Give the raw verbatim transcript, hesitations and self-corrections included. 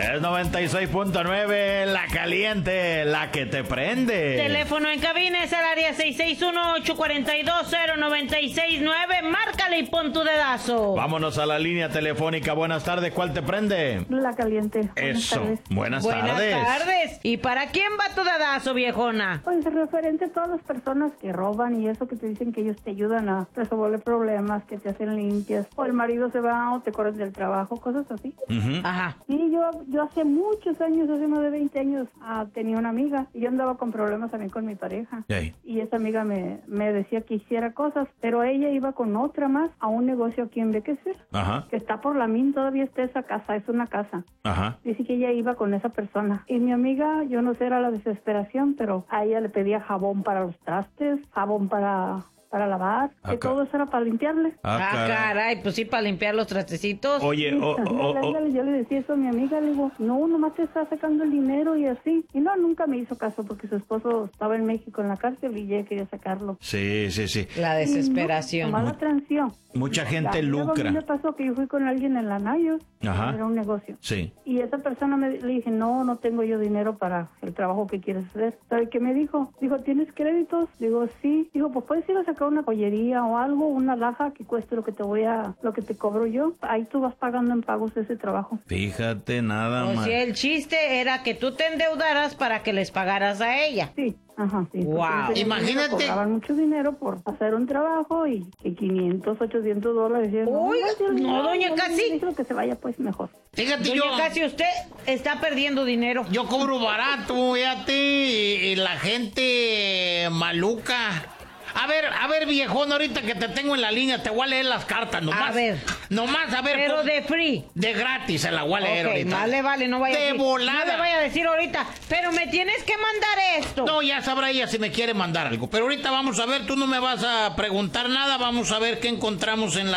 Es noventa y seis punto nueve, la caliente, la que te prende. Teléfono en cabina es el área seis seis uno, ocho cuatro dos, cero nueve seis nueve. Márcale y pon tu dedazo. Vámonos a la línea telefónica. Buenas tardes, ¿cuál te prende? La caliente. Eso, buenas, Buenas tardes. Buenas tardes. ¿Y para quién va tu dedazo, viejona? Pues referente a todas las personas que roban y eso que te dicen que ellos te ayudan a resolver problemas, que te hacen limpias, o el marido se va o te corres del trabajo, cosas así. Uh-huh. Ajá. Sí, yo, yo hace muchos años, hace más de veinte años, ah, tenía una amiga y yo andaba con problemas también con mi pareja. Hey. Y esa amiga me, me decía que hiciera cosas, pero ella iba con otra más a un negocio aquí en Bequecer, Ajá. que está por la min, todavía está esa casa, es una casa. Ajá. Dice que ella iba con esa persona. Y mi amiga, yo no sé, era la desesperación, pero a ella le pedía jabón para los trastes, jabón para... para lavar, Ah, que todo eso era para limpiarle. Ah, Ah, caray. caray, pues sí, para limpiar los trastecitos. Oye, Sí, o- así, o- yo, o- le- yo le decía eso a mi amiga, le digo, no, nomás te está sacando el dinero y así. Y no, nunca me hizo caso porque su esposo estaba en México en la cárcel y ella quería sacarlo. sí, sí, sí. La desesperación. Y no, nomás la transición. Mucha gente Ya, luego a mí lucra. me pasó que yo fui con alguien en la Nayo, Ajá. era un negocio. Sí. Y esa persona me le dije, no, no tengo yo dinero para el trabajo que quieres hacer. ¿Sabe qué me dijo? Dijo, ¿tienes créditos? Digo, sí. Dijo, pues puedes ir a sacar una joyería o algo, una alhaja que cueste lo que te voy a, lo que te cobro yo. Ahí tú vas pagando en pagos ese trabajo. Fíjate, nada O más. sea, el chiste era que tú te endeudaras para que les pagaras a ella. Sí. Ajá, sí. Wow. porque ese Imagínate. dinero cobraban mucho dinero por hacer un trabajo y que quinientos, ochocientos dólares. Y yo, Oiga, yo, no, doña yo, Casi. Dijo que se vaya pues mejor. Fíjate, Doña yo, Casi, usted está perdiendo dinero. yo cobro barato, fíjate, y, y la gente maluca. A ver, a ver, viejón, ahorita que te tengo en la línea, te voy a leer las cartas, nomás. A ver. Nomás, a ver. Pero pues, de free. de gratis se la voy a leer Ok, ahorita. vale, vale, no vaya a De decir. volada. No le vaya a decir ahorita, pero me tienes que mandar esto. No, ya sabrá ella si me quiere mandar algo. Pero ahorita vamos a ver, tú no me vas a preguntar nada, vamos a ver qué encontramos en la